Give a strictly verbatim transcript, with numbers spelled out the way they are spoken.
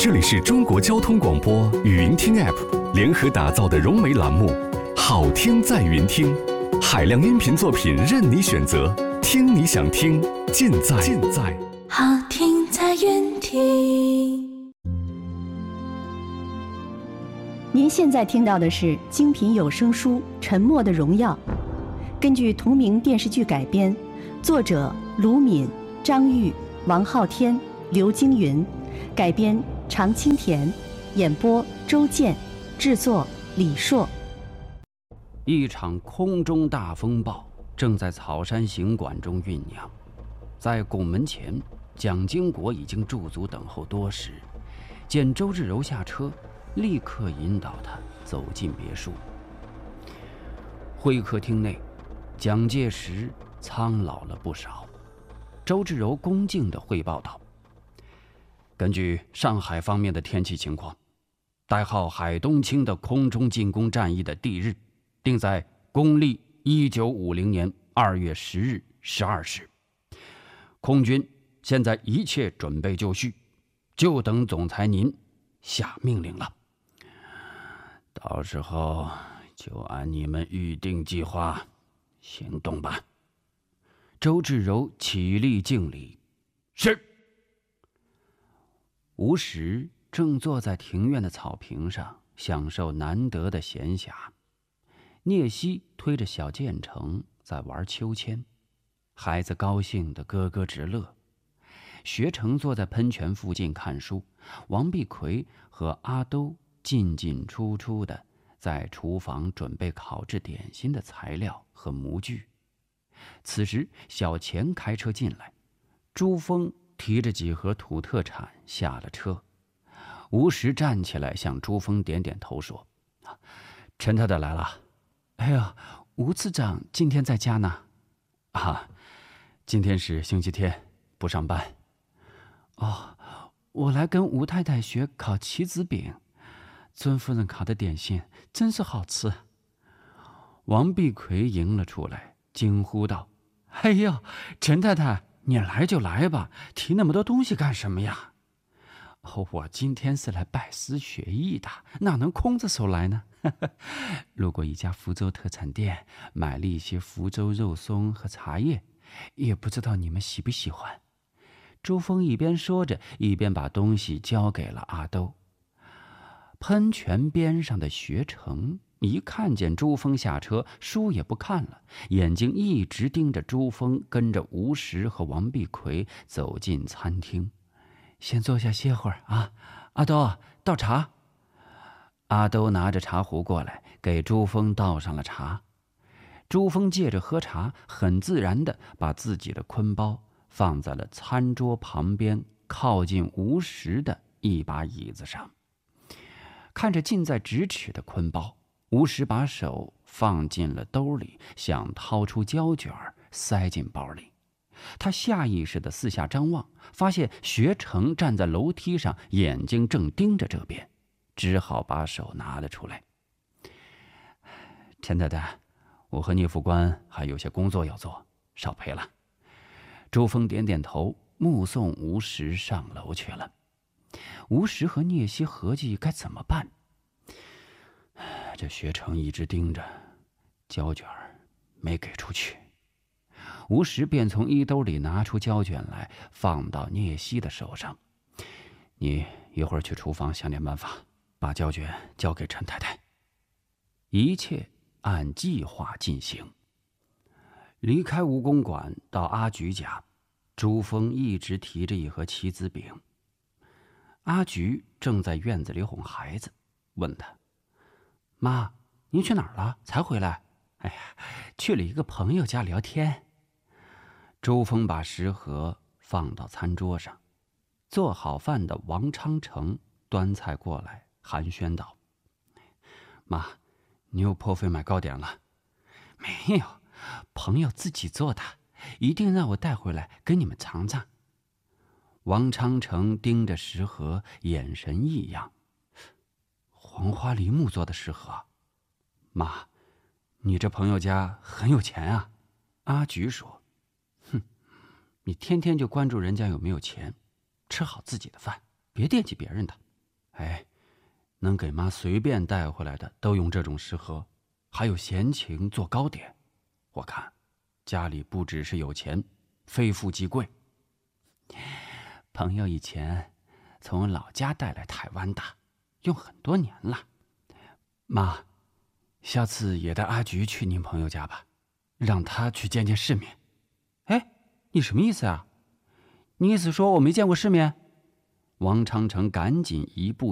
这里是中国交通广播语音听 App 联合打造的融媒栏目《好听在云听》，海量音频作品任你选择，听你想听，尽在尽在好听在云听。 您现在听到的是精品有声书《沉默的荣耀》，根据同名电视剧改编，作者卢敏、张玉、王昊天、刘京云，改编常青田，演播周健，制作李硕。 一场空中大风暴正在草山行馆中酝酿，在拱门前，蒋经国已经驻足等候多时，见周志柔下车，立刻引导他走进别墅。会客厅内，蒋介石苍老了不少。周志柔恭敬地汇报道：根据上海方面的天气情况，代号海东青的空中进攻战役的地日定在公历一九五零年二月十日十二时。空军现在一切准备就绪，就等总裁您下命令了。到时候就按你们预定计划行动吧。周志柔起立敬礼，是。吴石正坐在庭院的草坪上，享受难得的闲暇。聂西推着小建成在玩秋千，孩子高兴得咯咯直乐。学成坐在喷泉附近看书，王碧奎和阿兜进进出出的在厨房准备烤制点心的材料和模具。此时小钱开车进来，朱峰提着几盒土特产下了车。吴石站起来向朱峰点点头说：陈太太来了。哎呀，吴次长今天在家呢？啊，今天是星期天，不上班。哦，我来跟吴太太学烤棋子饼，尊夫人烤的点心真是好吃。王碧奎迎了出来，惊呼道：哎呦，陈太太，你来就来吧，提那么多东西干什么呀？我今天是来拜师学艺的，哪能空着手来呢？路过一家福州特产店，买了一些福州肉松和茶叶，也不知道你们喜不喜欢。朱峰一边说着，一边把东西交给了阿兜。喷泉边上的学成一看见朱峰下车，书也不看了，眼睛一直盯着朱峰跟着吴石和王碧奎走进餐厅。先坐下歇会儿啊，阿兜，倒茶。阿兜拿着茶壶过来，给朱峰倒上了茶。朱峰借着喝茶，很自然地把自己的坤包放在了餐桌旁边靠近吴石的一把椅子上。看着近在咫尺的坤包，吴石把手放进了兜里，想掏出胶卷塞进包里。他下意识地四下张望，发现学成站在楼梯上，眼睛正盯着这边，只好把手拿了出来。陈太太，我和聂副官还有些工作要做，少陪了。朱峰点点头，目送吴石上楼去了。吴石和聂西合计该怎么办。这学成一直盯着，胶卷没给出去。吴石便从衣兜里拿出胶卷来，放到聂西的手上。你一会儿去厨房想点办法，把胶卷交给陈太太。一切按计划进行。离开吴公馆到阿菊家，朱峰一直提着一盒棋子饼。阿菊正在院子里哄孩子，问他：妈，您去哪儿了？才回来？哎呀，去了一个朋友家聊天。朱峰把食盒放到餐桌上，做好饭的王昌成端菜过来，寒暄道：妈，你又破费买糕点了？没有，朋友自己做的，一定让我带回来给你们尝尝。王昌成盯着食盒，眼神异样。黄花梨木做的食盒？妈，你这朋友家很有钱啊。阿菊说：哼，你天天就关注人家有没有钱，吃好自己的饭，别惦记别人的。 哎，能给妈随便带回来的都用这种食盒，还有闲情做糕点。我看家里不只是有钱，非富即贵。朋友以前从老家带来台湾的，用很多年了。妈，下次也带阿菊去您朋友家吧，让她去见见世面。哎，你什么意思啊？你意思说我没见过世面？王长成赶紧一步